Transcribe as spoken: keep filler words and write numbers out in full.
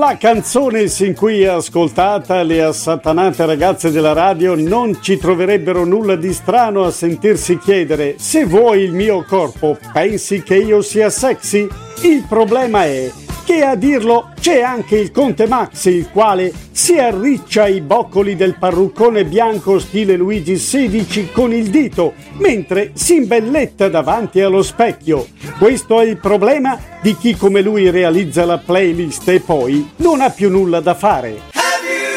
La canzone sin qui ascoltata, le assatanate ragazze della radio non ci troverebbero nulla di strano a sentirsi chiedere: se vuoi il mio corpo, pensi che io sia sexy? Il problema è che a dirlo c'è anche il Conte Max, il quale si arriccia i boccoli del parruccone bianco stile Luigi sedici con il dito, mentre si imbelletta davanti allo specchio. Questo è il problema di chi come lui realizza la playlist e poi non ha più nulla da fare.